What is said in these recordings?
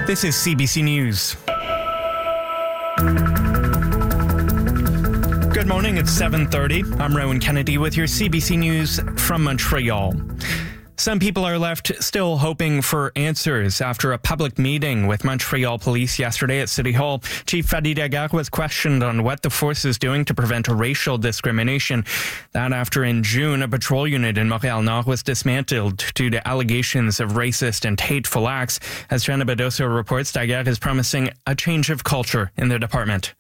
This is CBC News. Good morning, it's 7:30. I'm Rowan Kennedy with your CBC News from Montreal. Some people are left still hoping for answers after a public meeting with Montreal police yesterday at City Hall. Chief Fadi Daguerre was questioned on what the force is doing to prevent racial discrimination. That after in June, a patrol unit in Montréal-Nord was dismantled due to allegations of racist and hateful acts. As Jenna Badoso reports, Daguerre is promising a change of culture in the department.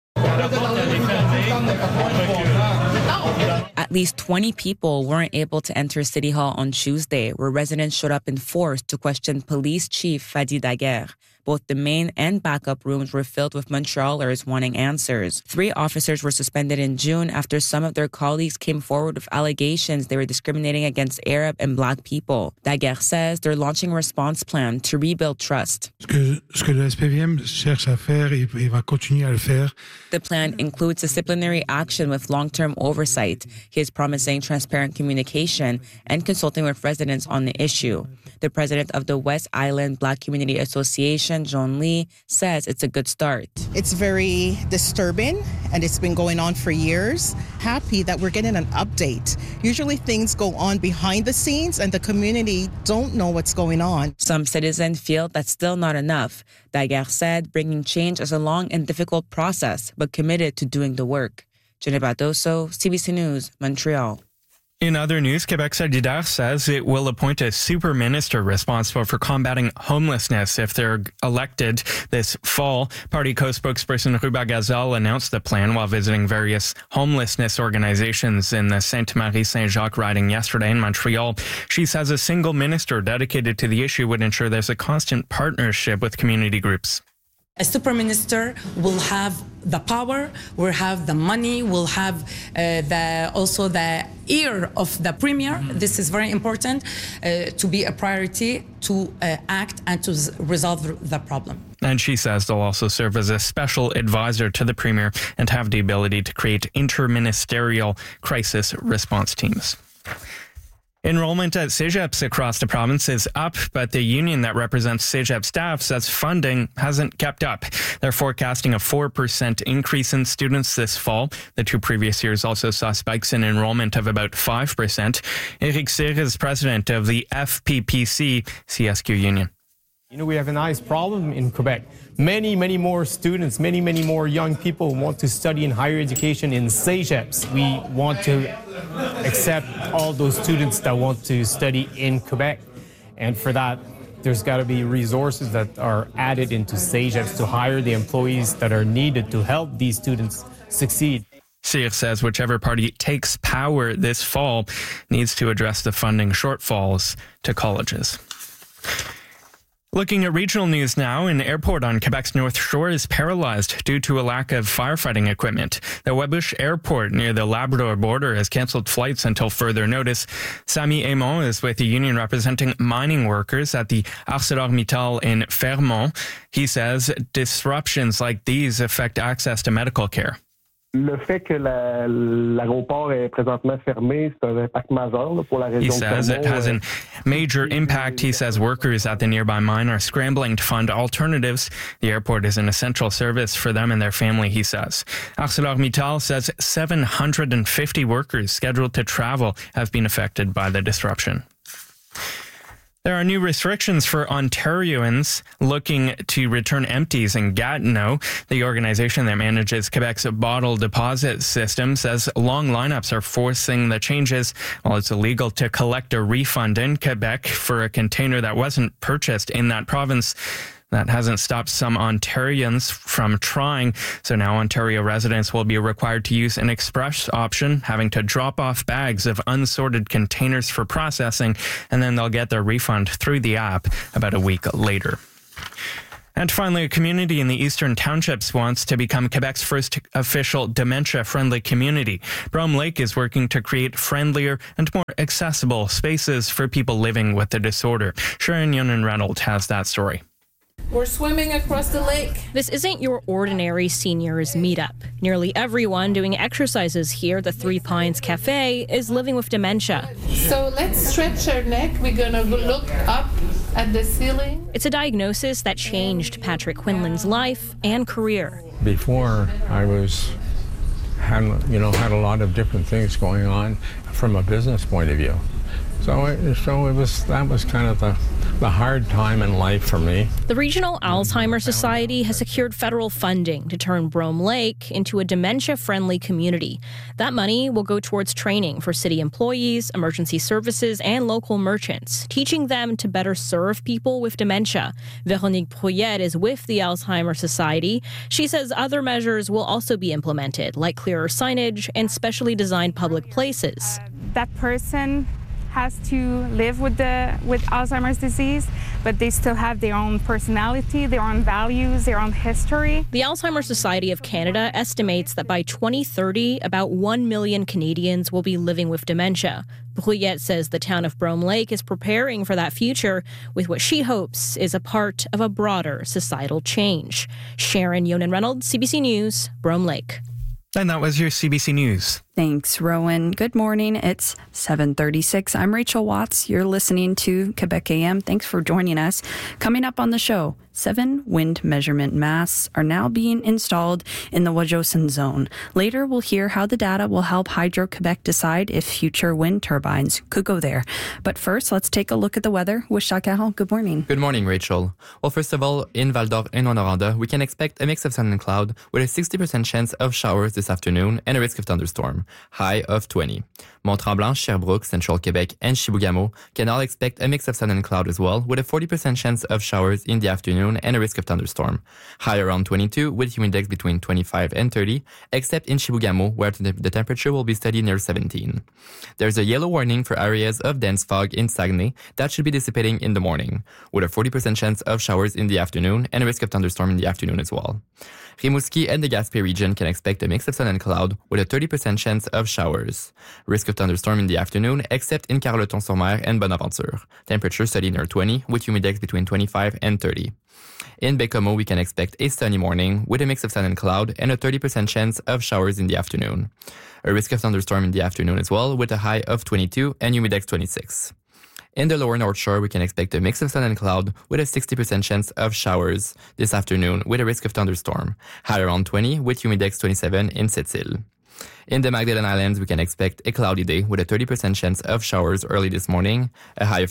At least 20 people weren't able to enter City Hall on Tuesday, where residents showed up in force to question Police Chief Fadi Daguerre. Both the main and backup rooms were filled with Montrealers wanting answers. 3 officers were suspended in June after some of their colleagues came forward with allegations they were discriminating against Arab and Black people. Daguerre says they're launching a response plan to rebuild trust. Ce que le SPVM cherche à faire et va continuer à le faire. The plan includes disciplinary action with long-term oversight. He is promising transparent communication and consulting with residents on the issue. The president of the West Island Black Community Association, John Lee, says it's a good start. It's very disturbing, and it's been going on for years. Happy that we're getting an update. Usually things go on behind the scenes, and the community don't know what's going on. Some citizens feel that's still not enough. Daguerre said bringing change is a long and difficult process, but committed to doing the work. Jenna Badoso, CBC News, Montreal. In other news, Quebec Solidaire says it will appoint a super minister responsible for combating homelessness if they're elected this fall. Party co-spokesperson Ruba Gazal announced the plan while visiting various homelessness organizations in the Sainte-Marie-Saint-Jacques riding yesterday in Montreal. She says a single minister dedicated to the issue would ensure there's a constant partnership with community groups. A super minister will have the power, will have the money, will have also the ear of the premier. This is very important to be a priority to act and to resolve the problem. And she says they'll also serve as a special advisor to the premier and have the ability to create interministerial crisis response teams. Enrollment at CEGEPs across the province is up, but the union that represents CEGEP staff says funding hasn't kept up. They're forecasting a 4% increase in students this fall. The 2 previous years also saw spikes in enrollment of about 5%. Eric Cyr is president of the FPPC CSQ union. You know, we have a nice problem in Quebec. Many more students, many more young people want to study in higher education in CEGEPs. We want to accept all those students that want to study in Quebec. And for that, there's got to be resources that are added into CEGEPs to hire the employees that are needed to help these students succeed. Cyr says whichever party takes power this fall needs to address the funding shortfalls to colleges. Looking at regional news now, an airport on Quebec's North Shore is paralyzed due to a lack of firefighting equipment. The Wabush Airport near the Labrador border has cancelled flights until further notice. Sami Aymon is with the union representing mining workers at the ArcelorMittal in Fermont. He says disruptions like these affect access to medical care. Le fait que l'aéroport est présentement fermé, c'est un impact majeur pour la région. He says it has a major impact. He says workers at the nearby mine are scrambling to find alternatives. The airport is an essential service for them and their family, he says. ArcelorMittal says 750 workers scheduled to travel have been affected by the disruption. There are new restrictions for Ontarians looking to return empties in Gatineau. The organization that manages Quebec's bottle deposit system says long lineups are forcing the changes, while it's illegal to collect a refund in Quebec for a container that wasn't purchased in that province. That hasn't stopped some Ontarians from trying. So now Ontario residents will be required to use an express option, having to drop off bags of unsorted containers for processing, and then they'll get their refund through the app about a week later. And finally, a community in the Eastern Townships wants to become Quebec's first official dementia-friendly community. Brome Lake is working to create friendlier and more accessible spaces for people living with the disorder. Sharon Yonan-Reynolds has that story. We're swimming across the lake. This isn't your ordinary seniors meetup. Nearly everyone doing exercises here at the Three Pines Cafe is living with dementia. So let's stretch our neck. We're going to look up at the ceiling. It's a diagnosis that changed Patrick Quinlan's life and career. Before, I had a lot of different things going on from a business point of view. That was kind of the hard time in life for me. The Regional Alzheimer's Society has secured federal funding to turn Brome Lake into a dementia-friendly community. That money will go towards training for city employees, emergency services, and local merchants, teaching them to better serve people with dementia. Véronique Prouillet is with the Alzheimer's Society. She says other measures will also be implemented, like clearer signage and specially designed public places. That person has to live with Alzheimer's disease, but they still have their own personality, their own values, their own history. The Alzheimer's Society of Canada estimates that by 2030, about 1 million Canadians will be living with dementia. Prouillet says the town of Brome Lake is preparing for that future with what she hopes is a part of a broader societal change. Sharon Yonan-Reynolds, CBC News, Brome Lake. And that was your CBC News. Thanks, Rowan. Good morning. It's 7:36. I'm Rachel Watts. You're listening to Quebec AM. Thanks for joining us. Coming up on the show, 7 wind measurement masts are now being installed in the Wajosyn zone. Later, we'll hear how the data will help Hydro-Quebec decide if future wind turbines could go there. But first, let's take a look at the weather with Jacques Caron. Good morning. Good morning, Rachel. Well, first of all, in Val-d'Or and Rwanda, we can expect a mix of sun and cloud with a 60% chance of showers this afternoon and a risk of thunderstorm. High of 20. Mont-Tremblant, Sherbrooke, Central Quebec, and Chibougamau can all expect a mix of sun and cloud as well, with a 40% chance of showers in the afternoon and a risk of thunderstorm. High around 22, with humidex between 25 and 30, except in Chibougamau, where the temperature will be steady near 17. There's a yellow warning for areas of dense fog in Saguenay that should be dissipating in the morning, with a 40% chance of showers in the afternoon and a risk of thunderstorm in the afternoon as well. Rimouski and the Gaspé region can expect a mix of sun and cloud with a 30% chance of showers. Risk of thunderstorm in the afternoon, except in Carleton-sur-Mer and Bonaventure. Temperature steady near 20, with humidex between 25 and 30. In Bécomo, we can expect a sunny morning with a mix of sun and cloud and a 30% chance of showers in the afternoon. A risk of thunderstorm in the afternoon as well, with a high of 22 and humidex 26. In the lower North Shore, we can expect a mix of sun and cloud with a 60% chance of showers this afternoon with a risk of thunderstorm. High around 20 with humidex 27 in Sept-Îles. In the Magdalen Islands, we can expect a cloudy day with a 30% chance of showers early this morning, a high of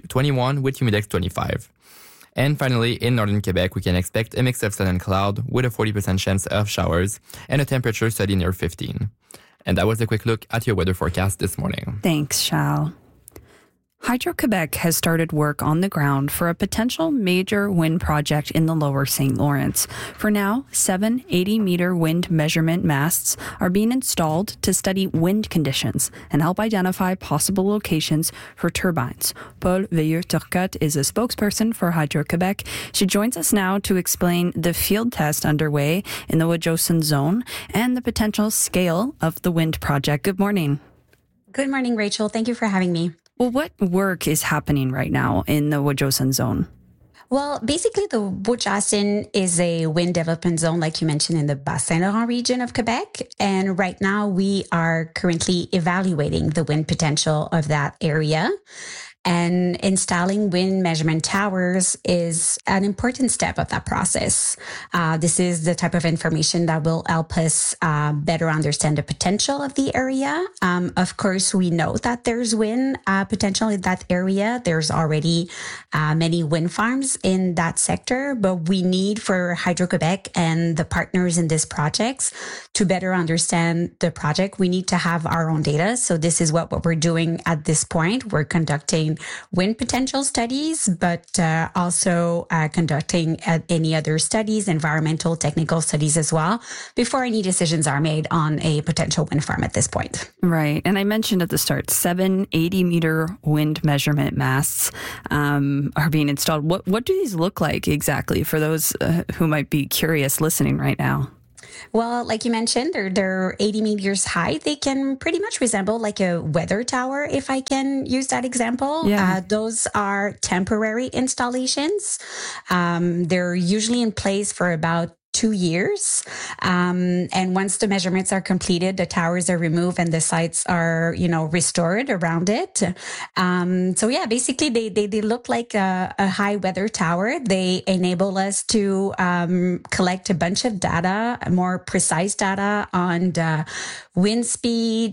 21 with humidex 25. And finally, in northern Quebec, we can expect a mix of sun and cloud with a 40% chance of showers and a temperature steady near 15. And that was a quick look at your weather forecast this morning. Thanks, Charles. Hydro-Quebec has started work on the ground for a potential major wind project in the lower St. Lawrence. For now, 7 80-meter wind measurement masts are being installed to study wind conditions and help identify possible locations for turbines. Paul Veilleux-Turcotte is a spokesperson for Hydro-Quebec. She joins us now to explain the field test underway in the Wajosyn zone and the potential scale of the wind project. Good morning. Good morning, Rachel. Thank you for having me. Well, what work is happening right now in the Wajosyn zone? Well, basically, the Wajosyn is a wind development zone, like you mentioned, in the Bas-Saint-Laurent region of Quebec. And right now, we are currently evaluating the wind potential of that area. And installing wind measurement towers is an important step of that process. This is the type of information that will help us better understand the potential of the area. Of course, we know that there's wind potential in that area. There's already many wind farms in that sector, but we need for Hydro-Quebec and the partners in this projects to better understand the project. We need to have our own data. So this is what we're doing at this point. We're conducting wind potential studies, but also conducting any other studies, environmental, technical studies as well, before any decisions are made on a potential wind farm at this point. Right. And I mentioned at the start, 7 80-meter wind measurement masts are being installed. What do these look like exactly for those who might be curious listening right now? Well, like you mentioned, they're 80 meters high. They can pretty much resemble like a weather tower, if I can use that example. Yeah. Those are temporary installations. They're usually in place for about 2 years. And once the measurements are completed, the towers are removed and the sites are, restored around it. Basically they look like a high weather tower. They enable us to collect a bunch of data, more precise data on the wind speed,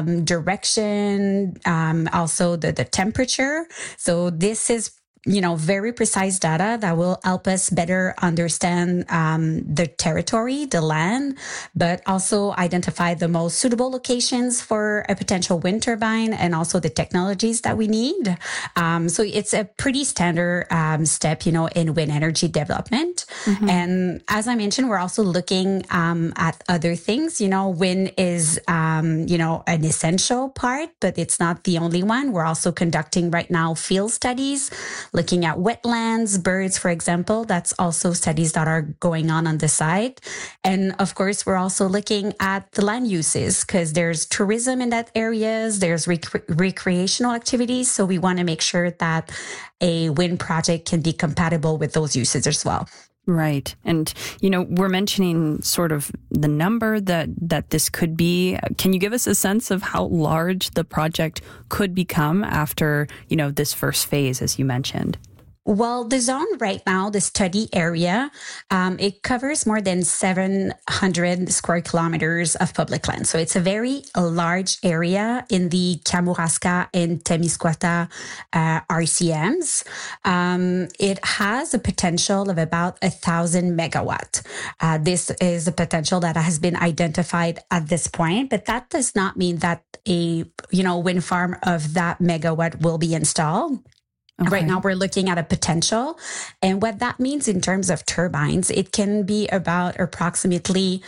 direction, also the temperature. So this is very precise data that will help us better understand the territory, the land, but also identify the most suitable locations for a potential wind turbine and also the technologies that we need. So it's a pretty standard step, in wind energy development. Mm-hmm. And as I mentioned, we're also looking at other things. Wind is, an essential part, but it's not the only one. We're also conducting right now field studies, looking at wetlands, birds, for example. That's also studies that are going on the site. And of course, we're also looking at the land uses because there's tourism in that areas, there's recreational activities. So we want to make sure that a wind project can be compatible with those uses as well. Right. And, we're mentioning sort of the number that this could be. Can you give us a sense of how large the project could become after, this first phase, as you mentioned? Well, the zone right now, the study area, it covers more than 700 square kilometers of public land. So it's a very large area in the Kamouraska and Témiscouata RCMs. It has a potential of about 1,000 megawatt. This is a potential that has been identified at this point, but that does not mean that a wind farm of that megawatt will be installed. Okay. Right now, we're looking at a potential. And what that means in terms of turbines, it can be about approximately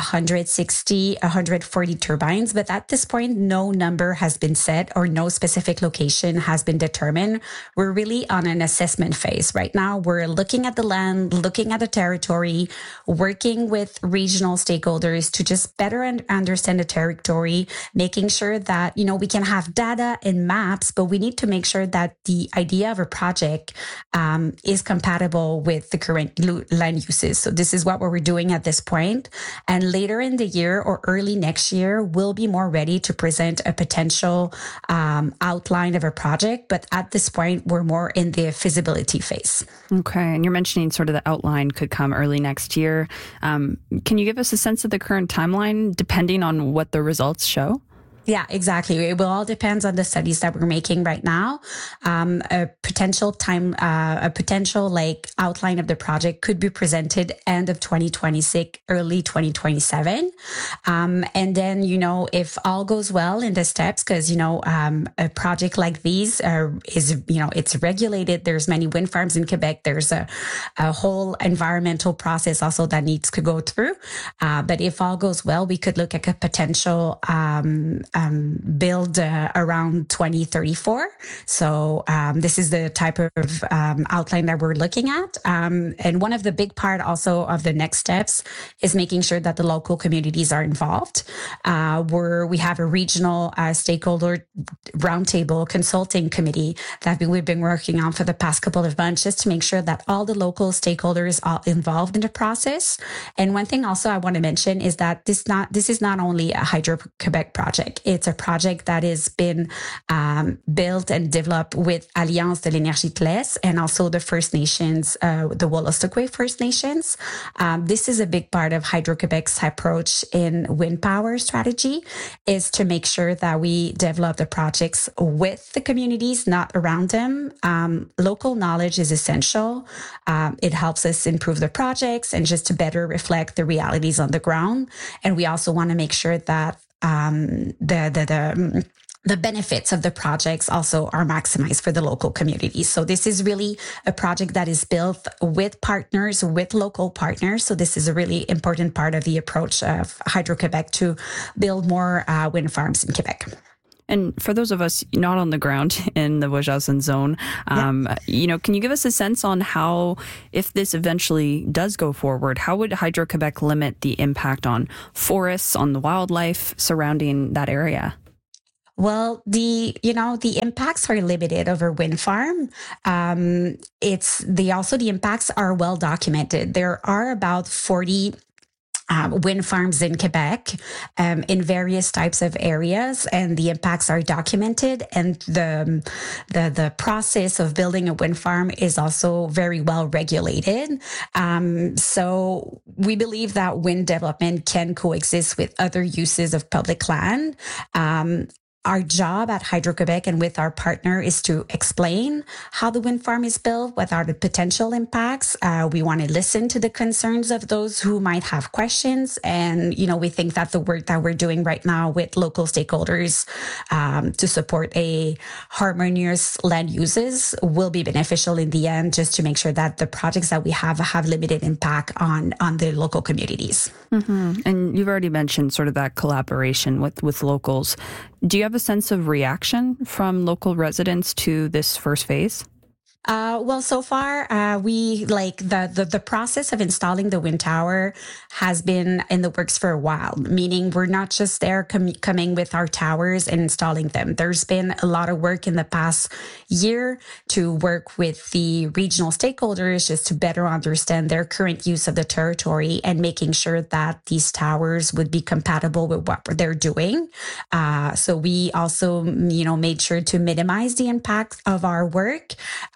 160, 140 turbines. But at this point, no number has been set or no specific location has been determined. We're really on an assessment phase. Right now, we're looking at the land, looking at the territory, working with regional stakeholders to just better understand the territory, making sure that, we can have data and maps, but we need to make sure that the idea of a project is compatible with the current land uses. So this is what we're doing at this point. And later in the year or early next year, we'll be more ready to present a potential outline of a project. But at this point, we're more in the feasibility phase. Okay. And you're mentioning sort of the outline could come early next year. Can you give us a sense of the current timeline depending on what the results show? Yeah, exactly. It will all depends on the studies that we're making right now. A potential outline of the project could be presented end of 2026, early 2027. And then, if all goes well in the steps, because, a project like these is, it's regulated. There's many wind farms in Quebec. There's a whole environmental process also that needs to go through. But if all goes well, we could look at a potential build around 2034. So this is the type of outline that we're looking at. And one of the big part also of the next steps is making sure that the local communities are involved. We have a regional stakeholder roundtable consulting committee that we've been working on for the past couple of months, just to make sure that all the local stakeholders are involved in the process. And one thing also I want to mention is that this is not only a Hydro-Québec project. It's a project that has been built and developed with Alliance de l'Énergie de l'Est and also the First Nations, the Wolastoqey First Nations. This is a big part of Hydro-Québec's approach in wind power strategy, is to make sure that we develop the projects with the communities, not around them. Local knowledge is essential. It helps us improve the projects and just to better reflect the realities on the ground. And we also want to make sure that the benefits of the projects also are maximized for the local communities. So this is really a project that is built with partners, with local partners. So this is a really important part of the approach of Hydro-Québec to build more wind farms in Quebec. And for those of us not on the ground in the Wajassun zone, can you give us a sense on how, if this eventually does go forward, how would Hydro-Québec limit the impact on forests, on the wildlife surrounding that area? Well, the impacts are limited over wind farm. The impacts are well documented. There are about 40 wind farms in Quebec in various types of areas, and the impacts are documented. And the process of building a wind farm is also very well regulated. So we believe that wind development can coexist with other uses of public land. Our job at Hydro-Québec and with our partner is to explain how the wind farm is built, what are the potential impacts. We want to listen to the concerns of those who might have questions. And, we think that the work that we're doing right now with local stakeholders to support a harmonious land uses will be beneficial in the end, just to make sure that the projects that we have limited impact on the local communities. Mm-hmm. And you've already mentioned sort of that collaboration with locals. Do you have a sense of reaction from local residents to this first phase? Well, so far, we the process of installing the wind tower has been in the works for a while, meaning we're not just there coming with our towers and installing them. There's been a lot of work in the past year to work with the regional stakeholders just to better understand their current use of the territory and making sure that these towers would be compatible with what they're doing. So we also, made sure to minimize the impact of our work.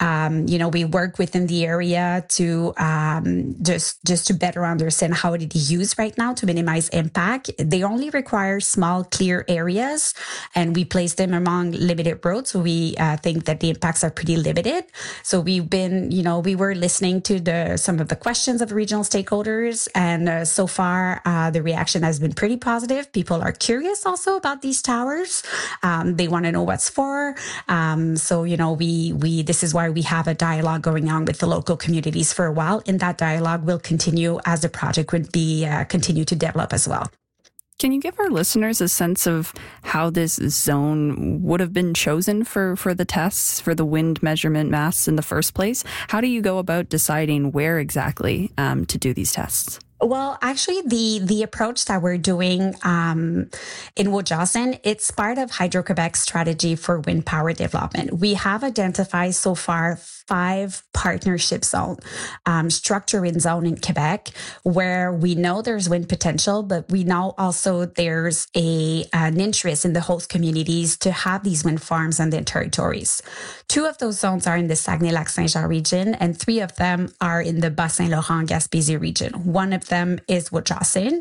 We work within the area to just to better understand how it is used right now to minimize impact. They only require small, clear areas, and we place them among limited roads. So we think that the impacts are pretty limited. So we've been, we were listening to some of the questions of the regional stakeholders, and so far the reaction has been pretty positive. People are curious also about these towers. They want to know what's for. So this is why we have a dialogue going on with the local communities for a while, and that dialogue will continue as the project would be continue to develop as well. Can you give our listeners a sense of how this zone would have been chosen for the tests, for the wind measurement masts in the first place? How do you go about deciding where exactly to do these tests? Well, actually, the approach that we're doing in Waujasin, it's part of Hydro-Québec's strategy for wind power development. We have identified so far 5 partnership zones, structure in zone in Quebec, where we know there's wind potential, but we know also there's an interest in the host communities to have these wind farms on their territories. 2 of those zones are in the Saguenay-Lac-Saint-Jean region, and 3 of them are in the Bas-Saint-Laurent-Gaspésie region. One of them is Waujasin.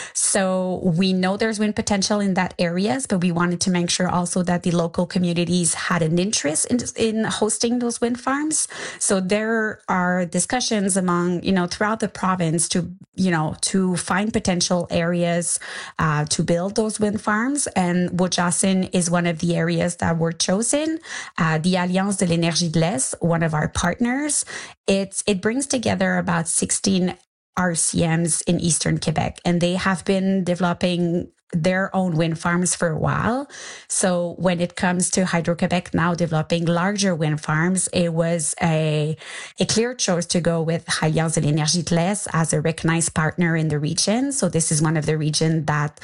So we know there's wind potential in that areas, but we wanted to make sure also that the local communities had an interest in hosting those wind farms. So there are discussions among, throughout the province to find potential areas to build those wind farms. And Waujasin is one of the areas that were chosen. The Alliance de l'Énergie de l'Est, one of our partners, it brings together about 16 RCMs in Eastern Quebec, and they have been developing their own wind farms for a while. So when it comes to Hydro-Québec now developing larger wind farms, it was a clear choice to go with Alliance de l'Énergie de l'Est as a recognized partner in the region. So this is one of the reasons that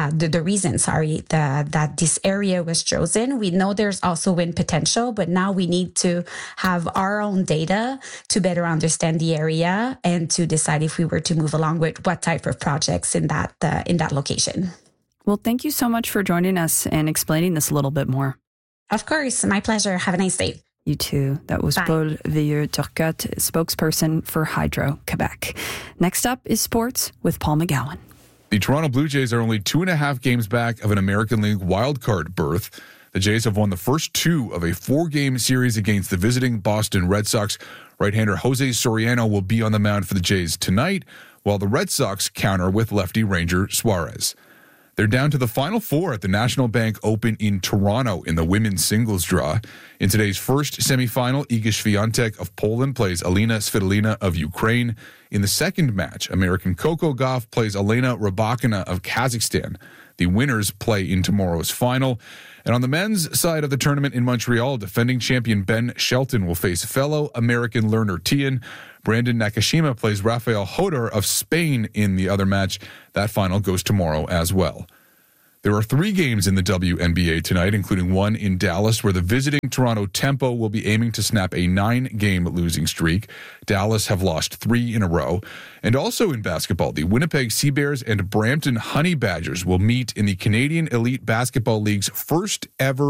this area was chosen. We know there's also wind potential, but now we need to have our own data to better understand the area and to decide if we were to move along with what type of projects in that location. Well, thank you so much for joining us and explaining this a little bit more. Of course. My pleasure. Have a nice day. You too. That was Paul Veilleux-Turcotte, spokesperson for Hydro-Québec. Next up is sports with Paul McGowan. The Toronto Blue Jays are only 2.5 games back of an American League wildcard berth. The Jays have won the first 2 of a 4-game series against the visiting Boston Red Sox. Right-hander Jose Soriano will be on the mound for the Jays tonight, while the Red Sox counter with lefty Ranger Suarez. They're down to the Final 4 at the National Bank Open in Toronto in the women's singles draw. In today's first semifinal, Iga Świątek of Poland plays Alina Svitolina of Ukraine. In the second match, American Coco Gauff plays Elena Rybakina of Kazakhstan. The winners play in tomorrow's final. And on the men's side of the tournament in Montreal, defending champion Ben Shelton will face fellow American Lerner Tien. Brandon Nakashima plays Rafael Hodor of Spain in the other match. That final goes tomorrow as well. There are 3 games in the WNBA tonight, including one in Dallas, where the visiting Toronto Tempo will be aiming to snap a 9-game losing streak. Dallas have lost 3 in a row. And also in basketball, the Winnipeg Sea Bears and Brampton Honey Badgers will meet in the Canadian Elite Basketball League's first ever